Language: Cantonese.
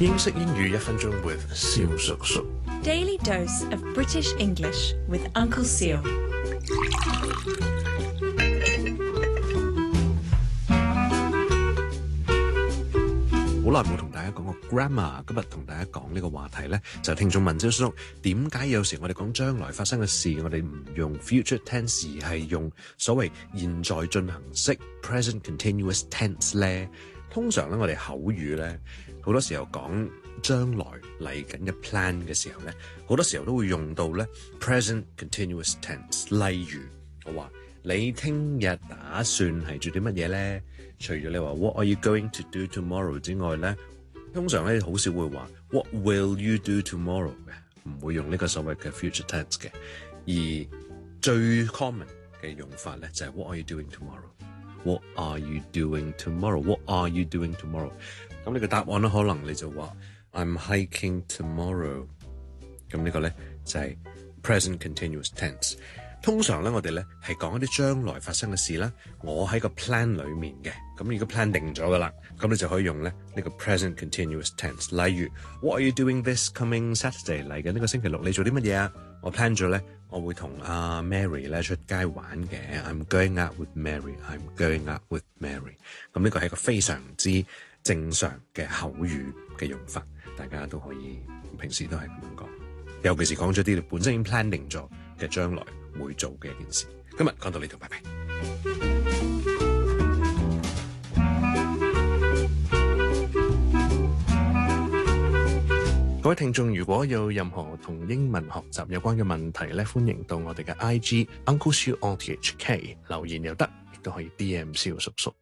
英式英語1分鐘 with 蕭叔叔。 Daily dose of British English with Uncle Seal. 好耐冇同大家講過 grammar， 今日同大家講呢個話題呢，就聽眾問蕭叔叔，點解有時我哋講將來發生嘅事，我哋唔用 future tense 而係用所謂現在進行式 present continuous tense 呢？通常咧，我哋口語咧，好多時候講將來嚟緊嘅 plan 嘅時候咧，好多時候都會用到咧 present continuous tense。例如我話你聽日打算係做啲乜嘢咧？除咗你話 What are you going to do tomorrow 之外咧，通常咧好少會話 What will you do tomorrow 嘅，唔會用呢個所謂嘅 future tense 嘅。而最 common 嘅用法咧就係 What are you doing tomorrow？What are you doing tomorrow? What are you doing tomorrow? 咁呢個答案咧，可能你就話 I'm hiking tomorrow。咁呢個咧就係 present continuous tense。通常咧，我哋咧係講一啲將來發生嘅事啦。我喺個 plan 裡面嘅，咁如果 plan 定咗噶啦，咁你就可以用咧呢個 present continuous tense。例如 What are you doing this coming Saturday？ 嚟緊呢個星期六，你做啲乜嘢啊？我 plan 咗咧，我會同阿 Mary 咧出街玩嘅。I'm going out with Mary. I'm going out with Mary。咁呢個係一個非常之正常嘅口語嘅用法，大家都可以平時都係咁樣講。尤其是講咗啲你本身已經 plan 定咗嘅將來會做嘅一件事。今日講到呢度，拜拜。各位聽眾，如果有任何同英文學習有關嘅問題咧，歡迎到我哋嘅 IG Uncle Siu on THK 留言又得，亦都可以 DM 蕭叔叔。